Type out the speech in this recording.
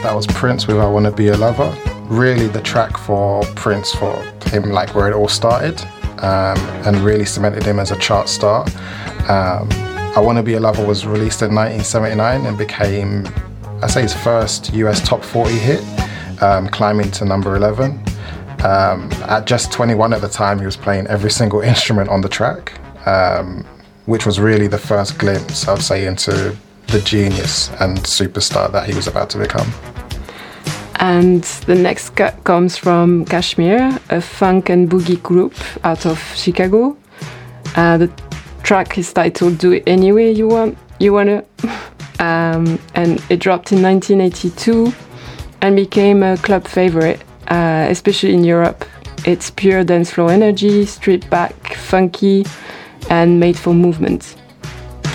That was Prince with I Wanna Be Your Lover. Really the track for Prince, for him, like where it all started, and really cemented him as a chart star. I Wanna Be Your Lover was released in 1979 and became, I say, his first US top 40 hit, climbing to number 11. At just 21 at the time, he was playing every single instrument on the track, which was really the first glimpse, I'd say, into the genius and superstar that he was about to become. And the next cut comes from Kashmir, a funk and boogie group out of Chicago. The track is titled Do It Any Way You Wanna. And it dropped in 1982 and became a club favorite, especially in Europe. It's pure dance floor energy, stripped back, funky, and made for movement.